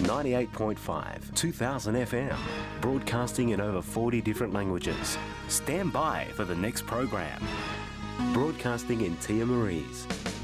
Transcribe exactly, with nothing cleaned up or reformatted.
ninety-eight point five, two thousand F M, broadcasting in over forty different languages. Stand by for the next program. Broadcasting in Tia Marie's.